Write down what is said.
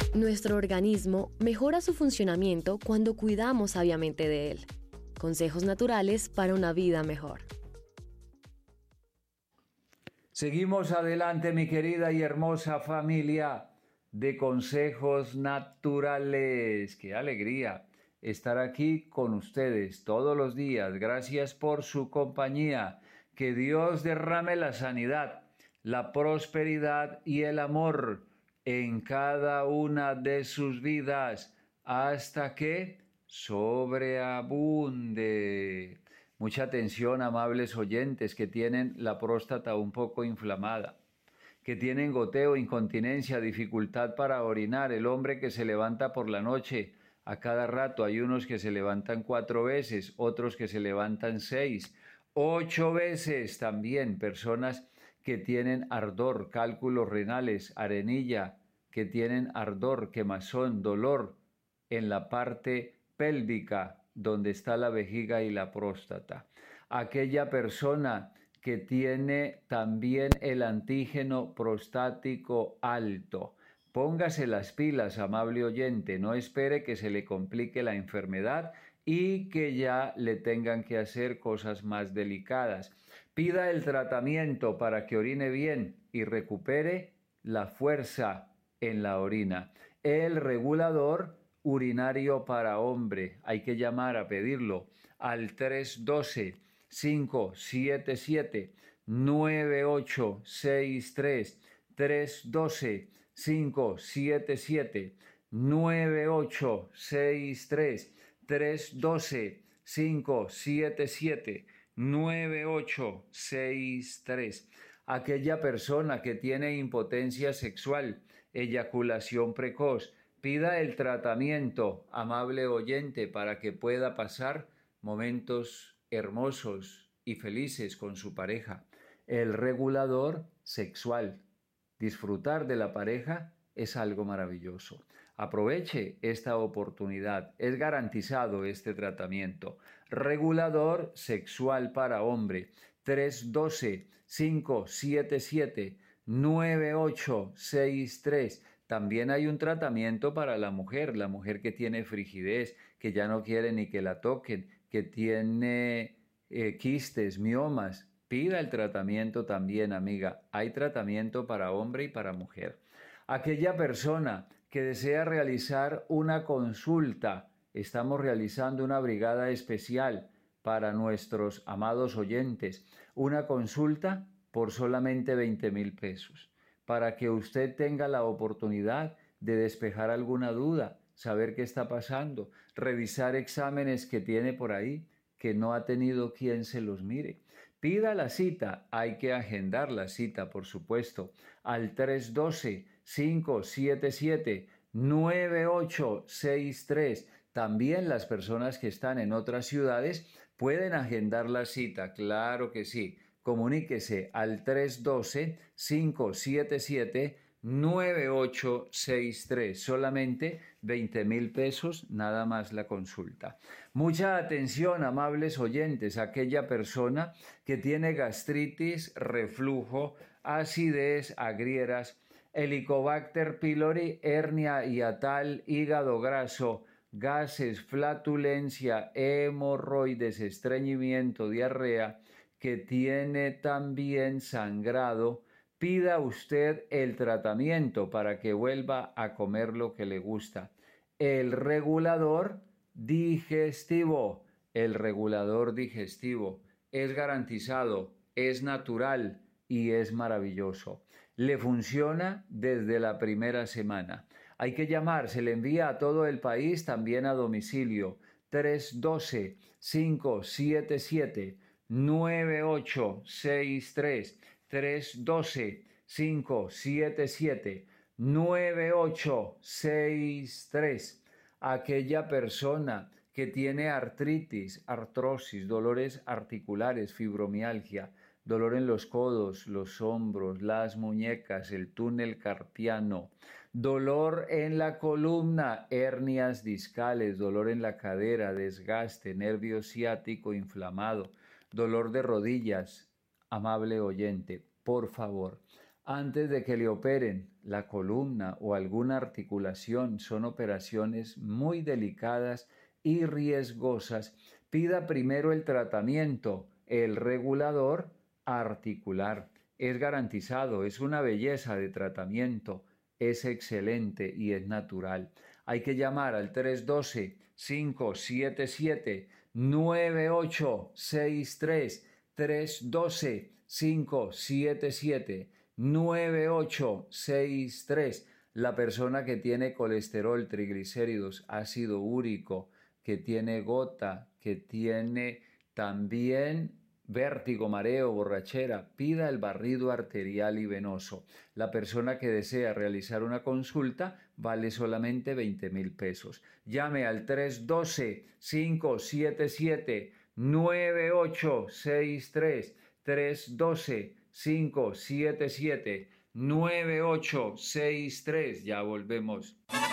Nuestro organismo mejora su funcionamiento cuando cuidamos sabiamente de él. Consejos naturales para una vida mejor. Seguimos adelante, mi querida y hermosa familia de consejos naturales. ¡Qué alegría estar aquí con ustedes todos los días! Gracias por su compañía. Que Dios derrame la sanidad, la prosperidad y el amor en cada una de sus vidas hasta que sobreabunde. Mucha atención, amables oyentes que tienen la próstata un poco inflamada, que tienen goteo, incontinencia, dificultad para orinar, el hombre que se levanta por la noche a cada rato. Hay unos que se levantan 4 veces, otros que se levantan 6, 8 veces también. Personas que tienen ardor, cálculos renales, arenilla, que tienen ardor, quemazón, dolor en la parte pélvica donde está la vejiga y la próstata. Aquella persona que tiene también el antígeno prostático alto. Póngase las pilas, amable oyente, no espere que se le complique la enfermedad y que ya le tengan que hacer cosas más delicadas. Pida el tratamiento para que orine bien y recupere la fuerza en la orina. El regulador urinario para hombre, hay que llamar a pedirlo al 312-577-9863, 312-577-9863, 312-577-9863. Aquella persona que tiene impotencia sexual, eyaculación precoz, pida el tratamiento, amable oyente, para que pueda pasar momentos hermosos y felices con su pareja. El regulador sexual. Disfrutar de la pareja es algo maravilloso. Aproveche esta oportunidad. Es garantizado este tratamiento. Regulador sexual para hombre. 312-577-9863. También hay un tratamiento para la mujer que tiene frigidez, que ya no quiere ni que la toquen, que tiene quistes, miomas. Pida el tratamiento también, amiga. Hay tratamiento para hombre y para mujer. Aquella persona que desea realizar una consulta, estamos realizando una brigada especial para nuestros amados oyentes. Una consulta por solamente 20,000 pesos, para que usted tenga la oportunidad de despejar alguna duda, saber qué está pasando, revisar exámenes que tiene por ahí, que no ha tenido quien se los mire. Pida la cita, hay que agendar la cita, por supuesto, al 312-577-9863. También las personas que están en otras ciudades pueden agendar la cita, claro que sí. Comuníquese al 312-577-9863. Solamente 20,000 pesos, nada más la consulta. Mucha atención, amables oyentes, aquella persona que tiene gastritis, reflujo, acidez, agrieras, Helicobacter pylori, hernia hiatal, hígado graso, gases, flatulencia, hemorroides, estreñimiento, diarrea, que tiene también sangrado. Pida usted el tratamiento para que vuelva a comer lo que le gusta. El regulador digestivo. El regulador digestivo es garantizado, es natural y es maravilloso. Le funciona desde la primera semana. Hay que llamar, se le envía a todo el país, también a domicilio. 312-577-9863. 312-577-9863. Aquella persona que tiene artritis, artrosis, dolores articulares, fibromialgia, dolor en los codos, los hombros, las muñecas, el túnel carpiano, dolor en la columna, hernias discales, dolor en la cadera, desgaste, nervio ciático inflamado, dolor de rodillas. Amable oyente, por favor, antes de que le operen, la columna o alguna articulación son operaciones muy delicadas y riesgosas, pida primero el tratamiento, el regulador articular. Es garantizado, es una belleza de tratamiento, es excelente y es natural. Hay que llamar al 312-577-9863, 312-577-9863. La persona que tiene colesterol, triglicéridos, ácido úrico, que tiene gota, que tiene también vértigo, mareo, borrachera, pida el barrido arterial y venoso. La persona que desea realizar una consulta vale solamente 20,000 pesos. Llame al 312-577-9863, 312-577-9863. Ya volvemos.